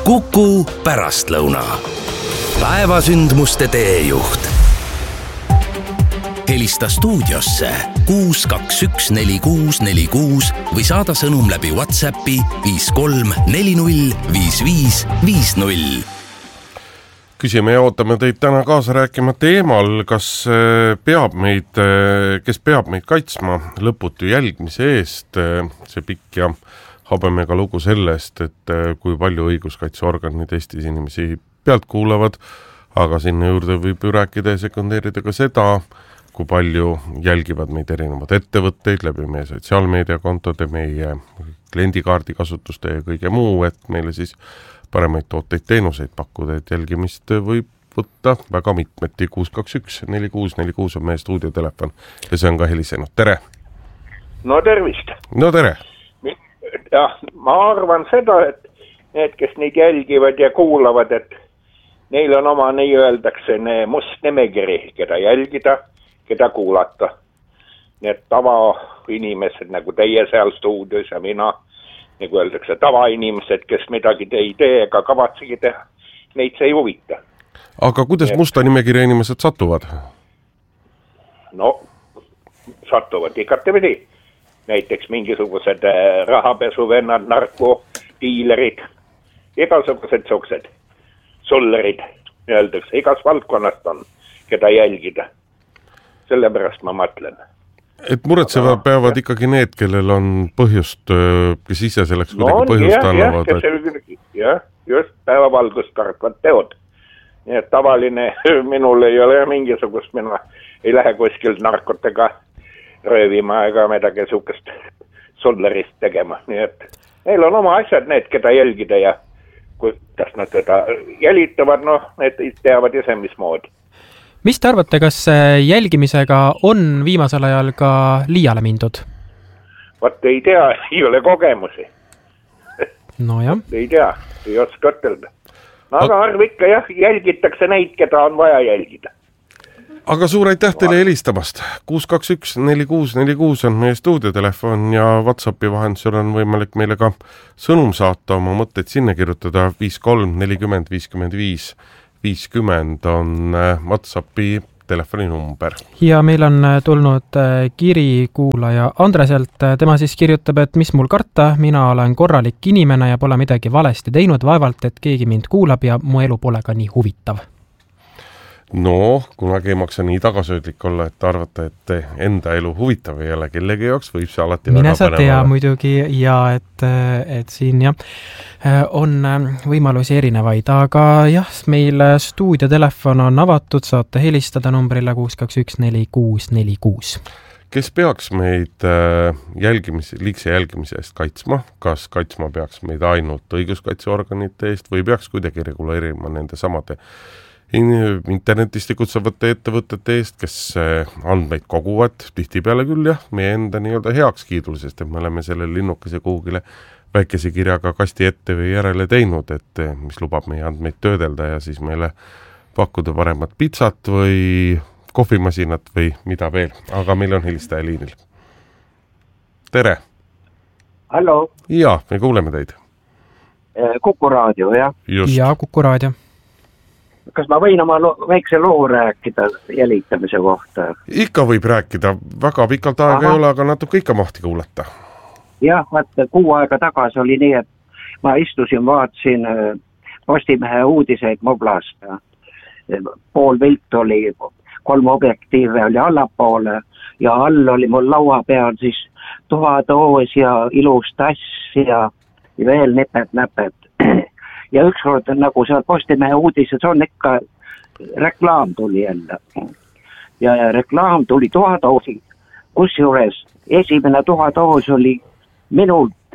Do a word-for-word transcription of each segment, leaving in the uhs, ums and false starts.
Kuku pärastlõuna. Päevasündmuste teejuht. Helista stuudiosse kuus kaks üks neli kuus neli kuus või saada sõnum läbi WhatsAppi viis kolm neli null viis viis viis null. Küsime ja ootame teid täna kaasa rääkima teemal, kas peab meid, kes peab meid kaitsma lõputu jälgmise eest. See pikk ja habemega lugu sellest, et kui palju õiguskaitseorganid Eestis inimesi pealt kuulavad, aga sinna juurde võib ju rääkida ja sekundeerida ka seda, kui palju jälgivad meid erinevad ettevõtteid läbi meie sotsiaalmeediakontode, meie kliendikaardi kasutuste ja kõige muu, et meile siis paremaid tooteid teenuseid pakkuda, et jälgimist võib võtta väga mitmeti. kuus kaks üks neli kuus neli kuus on meie stuudiotelefon ja see on ka helisenud. Tere! No tervist! No tere! Jah, ma arvan seda, et need, kes neid jälgivad ja kuulavad, et neil on oma, nii öeldakse, must nimekiri, keda jälgida, keda kuulata. Need tavainimesed, nagu teie seal stuudios ja mina, nagu öeldakse, tavainimesed, kes midagi ei tee ega kavatsegi teha, neid see ei huvita. Aga kuidas Need... musta nimekirja inimesed satuvad? No, satuvad igatepidi. Näiteks mingisugused rahapesuvennad, narkotiilerid, igasugused suksed, sullerid, öeldakse, igas valdkonnast on, keda jälgida. Sellepärast ma mõtlen. Et muretseva peavad ikkagi need, kellel on põhjust, kes ise selleks kuidagi no, põhjust jah, annavad. Jah, et... jah, just päevavalgust kartvad teod. Nii et tavaline, minul ei ole mingisugust, mina ei lähe kuskilt narkotega röövima ega midagi sukest sollerist tegema. Nii et neil on oma asjad, need, keda jälgida ja kuidas nad teda jälitavad, noh, need teavad ise mismoodi. Mis te arvate, kas jälgimisega on viimasel ajal ka liiale mindud? Vaat ei tea, ei ole kogemusi. No jah. Ei tea, ei oska ütelda. No aga arv ikka jah, jälgitakse neid, keda on vaja jälgida. Aga suur aitäh teile helistamast. kuus kaks üks neli kuus neli kuus on meie stuudiotelefon ja WhatsAppi vahendusel on võimalik meile ka sõnum saata, oma mõtteid sinna kirjutada. viis kolm nelikümmend viiskümmend viis viiskümmend on WhatsAppi telefoninumber. Ja meil on tulnud kiri kuulaja Andreselt. Tema siis kirjutab, et mis mul karta, mina olen korralik inimene ja pole midagi valesti teinud, vaevalt, et keegi mind kuulab ja mu elu pole ka nii huvitav. No, kunagi ei maksa nii tagasöödlik olla, et arvata, et enda elu huvitav ei ole kellegi jaoks, võib see alati Mine väga sa tea muidugi ja et, et siin jah, on võimalusi erinevaid, aga jah, meil stuudiotelefon on avatud, saate helistada numbrile kuus kaks üks neli kuus neli kuus. Kes peaks meid jälgimise, liigse jälgimise eest kaitsma? Kas kaitsma peaks meid ainult õiguskaitseorganite eest või peaks kuidagi reguleerima nende samade internetis tegutsevate ettevõtete eest, kes andmeid koguvad, tihtipeale küll jah, meie enda nii-öelda heakskiidul, sest et me oleme selle linnukese kuhugile väikese kirjaga kasti ette või järele teinud, et mis lubab meie andmeid töödelda ja siis meile pakkuda paremat pitsat või kohvimasinat või mida veel, aga meil on helistaja liinil. Tere! Hallo! Jaa, me kuuleme teid. Kuku raadio, jah? Just. Ja, Kuku raadio. Kas ma võin oma lo- väikse loo rääkida jälitamise kohta? Ikka võib rääkida, väga pikalt aega Aha. ei ole, aga natuke ikka mahti kuulata. Jah, vaata, kuu aega tagasi oli nii, et ma istusin, vaatasin Postimehe uudiseid moblast. Pool vilt oli, kolm objektiive oli allapoole ja all oli mul laua peal siis tuhatoos ja ilus tass ja veel nipet-näpet. Ja ükskord nagu seal Postimehe uudises on ikka reklaam tuli jälle. Ja reklaam tuli tuhadoosi, kus juures esimene tuhatoos oli minult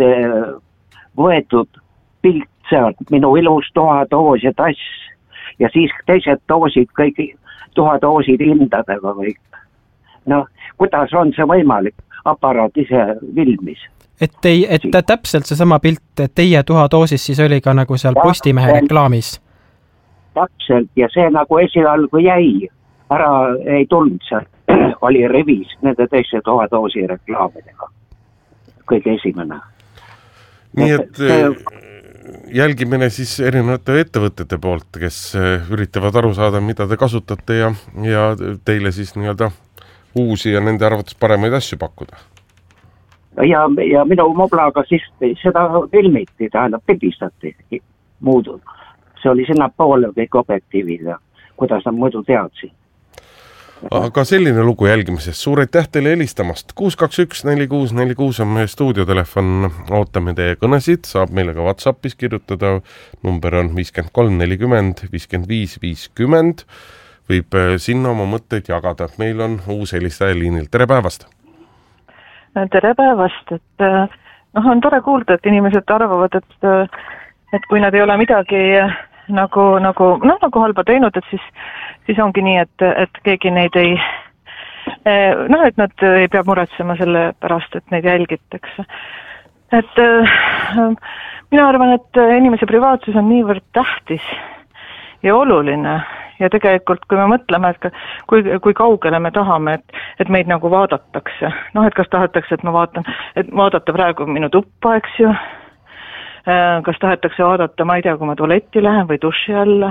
võetud pilt sealt, minu ilus tuhatoos ja tass. Ja siis teised doosid, kõik tuhadoosid hindadega kõik. No, kuidas on see võimalik? Aparaat ise filmis. Et, ei, et täpselt see sama pilt, et teie tuhadoosis siis oli ka nagu seal Postimehe reklaamis? Täpselt, ja see nagu esialgu jäi, ära ei tulnud seal, oli revis nende teiste tuhadoosi reklaamidega. Kõige esimene. Nii et, jälgimine siis erinevate ettevõtete poolt, kes üritavad aru saada, mida te kasutate ja, ja teile siis nii-öelda uusi ja nende arvates paremaid asju pakkuda. Ja, ja minu moblaga siis seda filmiti, tähendab pildistati muud. See oli sinna poole kõik objektiivid ja kuidas nad muidu teadsid. Aga selline lugu jälgimisest. Suur aitäh teile helistamast. kuus kaks üks neli kuus neli kuus on meie stuudiotelefon. Ootame teie kõnesid. Saab meile ka WhatsAppis kirjutada. Number on viiskümmend kolm nelikümmend viiskümmend viis viiskümmend. Võib sinna oma mõtteid jagada. Meil on uus helistaja liinil. Tere päevast! Tere päevast, et noh, on tore kuulda, et inimesed arvavad, et, et kui nad ei ole midagi nagu, nagu, noh, nagu halba teinud, et siis, siis ongi nii, et, et keegi neid ei, noh, et nad ei pea muretsema selle pärast, et neid jälgitakse. Et mina arvan, et inimese privaatsus on niivõrd tähtis ja oluline. Ja tegelikult, kui me mõtleme, et kui, kui kaugele me tahame, et, et meid nagu vaadatakse, noh, et kas tahetakse, et ma vaatan, et vaadata praegu minu tuppa, eks ju, kas tahetakse vaadata, ma ei tea, kui ma tualetti lähen või duši alla,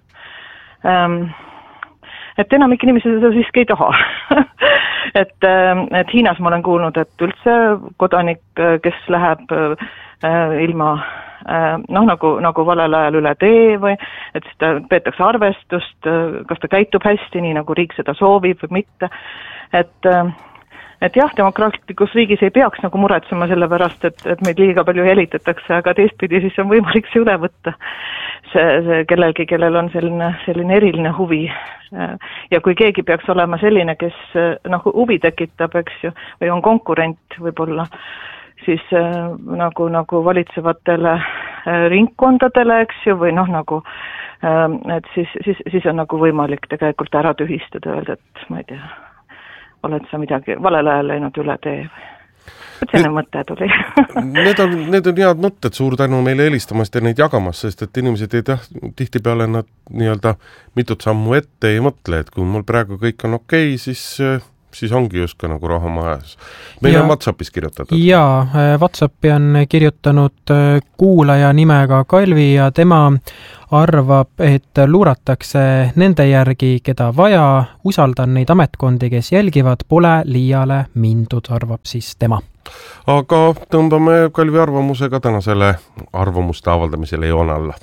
et enamik inimesi seda siiski ei taha. et, et Hiinas ma olen kuulnud, et üldse kodanik, kes läheb ilma noh, nagu, nagu valel ajal üle tee või et seda peetakse arvestust, kas ta käitub hästi, nii nagu riik seda soovib või mitte. Et, et jah, demokraatlikus riigis ei peaks nagu muretsema selle pärast, et, et meid liiga palju jälitatakse, aga teistpidi siis on võimalik see üle võtta. See, see kellelgi, kellel on selline, selline eriline huvi. Ja kui keegi peaks olema selline, kes noh, huvi tekitab, eks ju, või on konkurent võib-olla, siis äh, nagu, nagu valitsevatele äh, ringkondadele, eks ju, või noh, nagu, äh, et siis, siis, siis on nagu võimalik tegelikult ära tühistada, öelda, et ma ei tea, oled sa midagi valel ajal läinud üle tee või. Et selline mõte tuli. need, on, need on head mõtted, suur tänu meile helistamast ja neid jagamas, sest et inimesed ei taht, tihtipeale nad nii-öelda mitut sammu ette ei mõtle, et kui mul praegu kõik on okei, siis siis ongi just ka nagu raha majas. Meil ja, on WhatsAppis kirjutatud. Jaa, WhatsAppi on kirjutanud kuulaja nimega Kalvi ja tema arvab, et luuratakse nende järgi, keda vaja, usaldan neid ametkondi, kes jälgivad, pole liiale mindud, arvab siis tema. Aga tõmbame Kalvi arvamusega tänasele arvamuste avaldamisele joone alla.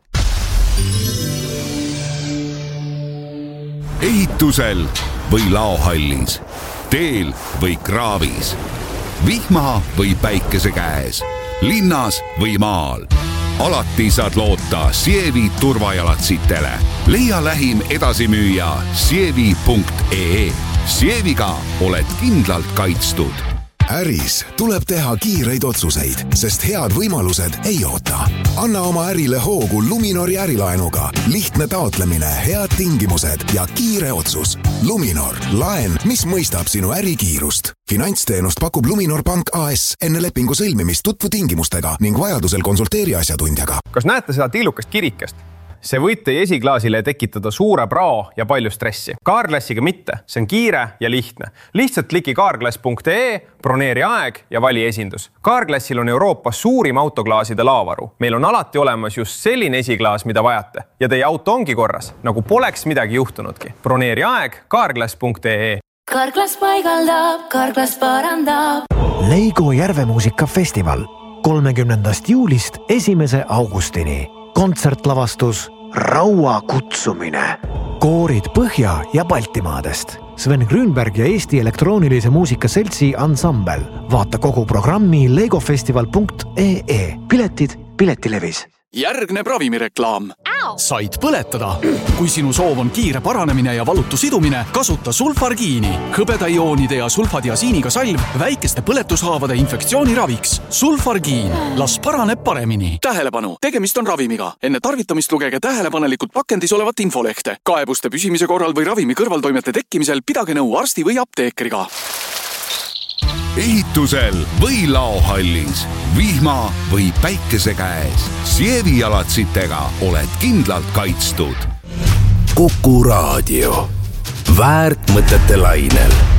Ehitusel või laohallis, teel või kraavis, vihma või päikese käes, linnas või maal. Alati saad loota Sievi turvajalatsitele. Leia lähim edasimüüja sievi punkt ee. Sieviga oled kindlalt kaitstud. Äris tuleb teha kiireid otsuseid, sest head võimalused ei oota. Anna oma ärile hoogu Luminori ärilaenuga. Lihtne taotlemine, head tingimused ja kiire otsus. Luminor, laen, mis mõistab sinu ärikiirust. Finantsteenust pakub Luminor Pank A S. Enne lepingu sõlmimist tutvu tingimustega ning vajadusel konsulteeri asjatundjaga. Kas näete seda tillukast kirikest? See võib teie esiklaasile tekitada suure prao ja palju stressi. Carglassiga mitte, see on kiire ja lihtne. Lihtsalt kliki carglass punkt ee, broneeri aeg ja vali esindus. Carglassil on Euroopas suurim autoklaaside laavaru. Meil on alati olemas just selline esiklaas, mida vajate. Ja teie auto ongi korras, nagu poleks midagi juhtunudki. Broneeri aeg carglass punkt ee. Carglass paigaldab, Carglass parandab. Leigo Järvemuusikafestival kolmekümnendast juulist esimese augustini. Kontsertlavastus Raua kutsumine. Koorid Põhja- ja Baltimaadest. Sven Grünberg ja Eesti elektroonilise muusika seltsi ansambel. Vaata kogu programmi legofestival punkt ee. Piletid Piletilevis. Järgneb ravimireklaam. Said põletada. Kui sinu soov on kiire paranemine ja valutu sidumine, kasuta sulfargiini. Hõbedaioonide ja sulfadiasiiniga salv väikeste põletushaavade infektsiooni raviks. Sulfargiin. Las paraneb paremini. Tähelepanu. Tegemist on ravimiga. Enne tarvitamist lugege tähelepanelikult pakendis olevat infolehte. Kaebuste püsimise korral või ravimi kõrvaltoimete tekkimisel pidage nõu arsti või apteekriga. Ehitusel või laohallis, vihma või päikese käes, Sievi jalatsitega oled kindlalt kaitstud. Kuku Raadio. Väärt mõtete lainel.